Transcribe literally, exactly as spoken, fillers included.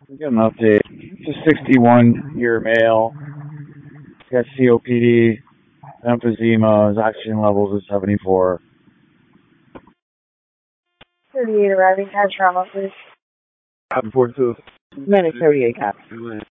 Get an update. It's a sixty-one year male. He's got C O P D, emphysema. His oxygen levels is seventy-four. thirty-eight arriving, cash trauma, please. Copy four two. Medic thirty-eight, copy.